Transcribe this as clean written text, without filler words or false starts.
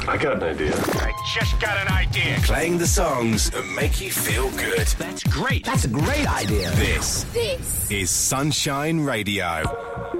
I got an idea. I just got an idea. Playing the songs that make you feel good. That's great. That's a great idea. This This is Sunshine Radio.